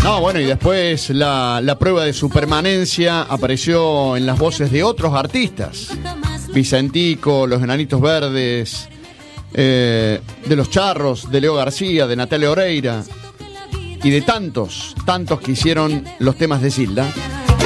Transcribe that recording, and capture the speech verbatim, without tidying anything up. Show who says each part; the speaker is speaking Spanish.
Speaker 1: No, bueno, y después la, la prueba de su permanencia apareció en las voces de otros artistas. Vicentico, Los Enanitos Verdes, eh, de Los Charros, de Leo García, de Natalia Oreira y de tantos, tantos que hicieron los temas de Zilda.